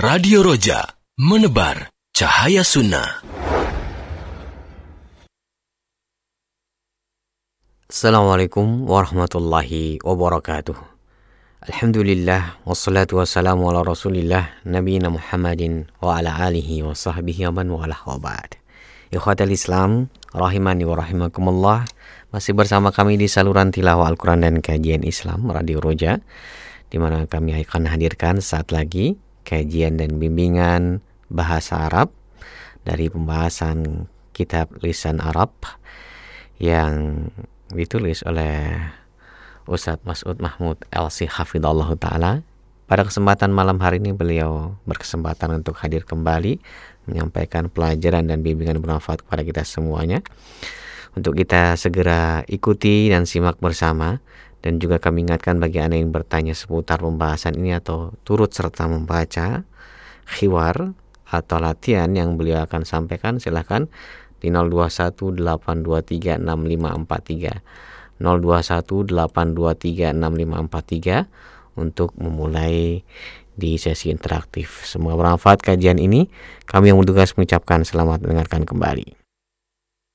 Radio Roja, menebar cahaya sunnah. Assalamualaikum warahmatullahi wabarakatuh. Alhamdulillah, wassalatu wassalamu ala rasulillah, nabiyina Muhammadin wa ala alihi wa sahbihi wa man walah wa ba'd. Ikhwatal Islam, rahimani wa rahimakumullah. Masih bersama kami di saluran tilawah Al-Quran dan kajian Islam Radio Roja, di mana kami akan hadirkan saat lagi kajian dan bimbingan bahasa Arab dari pembahasan kitab Lisan Arab yang ditulis oleh Ustadz Mas'ud Mahmud LC Hafidhallahu Ta'ala. Pada kesempatan malam hari ini beliau berkesempatan untuk hadir kembali menyampaikan pelajaran dan bimbingan bermanfaat kepada kita semuanya, untuk kita segera ikuti dan simak bersama. Dan juga kami ingatkan bagi Anda yang bertanya seputar pembahasan ini atau turut serta membaca khiwar atau latihan yang beliau akan sampaikan, silahkan di 0218236543 0218236543 untuk memulai di sesi interaktif. Semoga bermanfaat kajian ini. Kami yang bertugas mengucapkan selamat mendengarkan kembali.